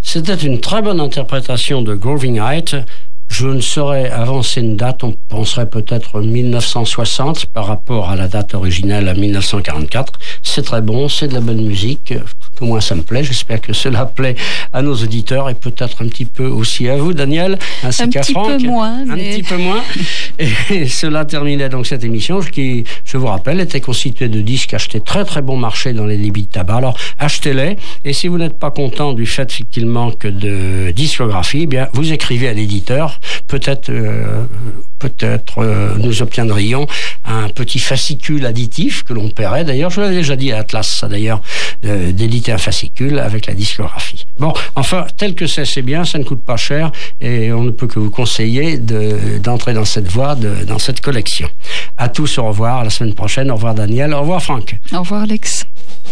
C'était une très bonne interprétation de Groving Height. Je ne saurais avancer une date, on penserait peut-être 1960 par rapport à la date originelle à 1944. C'est très bon, c'est de la bonne musique, tout au moins ça me plaît. J'espère que cela plaît à nos auditeurs et peut-être un petit peu aussi à vous, Daniel, ainsi qu'à Franck. Un petit peu moins. Et cela terminait donc cette émission qui, je vous rappelle, était constituée de disques achetés très très bon marché dans les débits de tabac. Alors achetez-les et si vous n'êtes pas content du fait qu'il manque de discographie, eh bien vous écrivez à l'éditeur. Peut-être nous obtiendrions un petit fascicule additif que l'on paierait. D'ailleurs, je l'ai déjà dit à Atlas, ça d'ailleurs, d'éditer un fascicule avec la discographie. Bon, enfin, tel que c'est bien, ça ne coûte pas cher et on ne peut que vous conseiller d'entrer dans cette voie, dans cette collection. À tous, au revoir, à la semaine prochaine. Au revoir Daniel, au revoir Franck. Au revoir Alex.